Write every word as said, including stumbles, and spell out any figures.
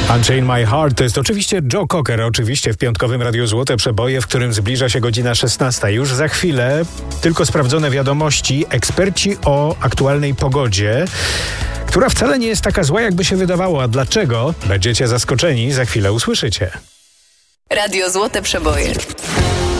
Unchain My Heart to jest oczywiście Joe Cocker, oczywiście w piątkowym Radiu Złote Przeboje, w którym zbliża się godzina szesnasta. Już za chwilę tylko sprawdzone wiadomości, eksperci o aktualnej pogodzie, która wcale nie jest taka zła, jakby się wydawało. A dlaczego? Będziecie zaskoczeni, za chwilę usłyszycie. Radio Złote Przeboje.